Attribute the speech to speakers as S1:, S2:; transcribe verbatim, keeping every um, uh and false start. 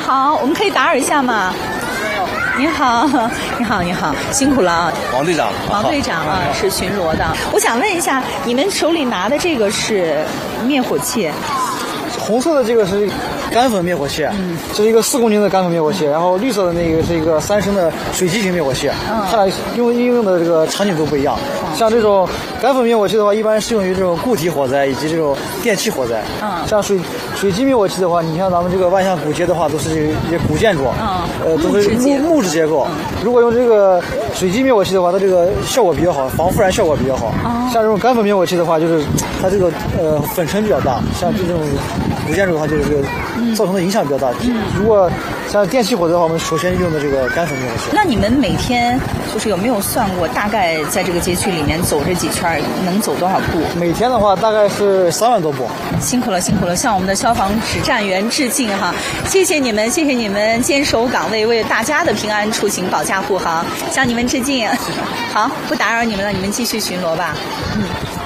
S1: 好，我们可以打扰一下吗？您好，你好，你好，辛苦了啊！
S2: 王队长，
S1: 王队长啊，是巡逻的。我想问一下，你们手里拿的这个是灭火器？
S3: 红色的这个是干粉灭火器，嗯，是一个四公斤的干粉灭火器，然后绿色的那个是一个三升的水基型灭火器，嗯，它俩用应用的这个场景都不一样。嗯、像这种干粉灭火器的话，一般适用于这种固体火灾以及这种电气火灾。嗯，像水水基灭火器的话，你像咱们这个万向古街的话，都是一些古建筑，嗯，呃，都是木木质结构。嗯、如果用这个水基灭火器的话，它这个效果比较好，防复燃效果比较好。嗯、像这种干粉灭火器的话，就是它这个呃粉尘比较大，像这种古建筑的话，就是这个造成的影响比较大。嗯，如果像电气火灾的话，我们首先用的这个干粉灭火器。
S1: 那你们每天就是有没有算过，大概在这个街区里面走这几圈能走多少步？
S3: 每天的话大概是三万多步。
S1: 辛苦了，辛苦了，向我们的消防指战员致敬哈！谢谢你们，谢谢你们坚守岗位，为大家的平安出行保驾护航，向你们致敬。好，不打扰你们了，你们继续巡逻吧。嗯。